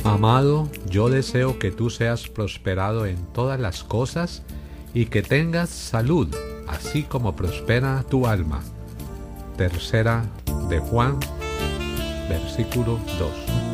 Amado, yo deseo que tú seas prosperado en todas las cosas y que tengas salud, así como prospera tu alma. Tercera de Juan, versículo 2.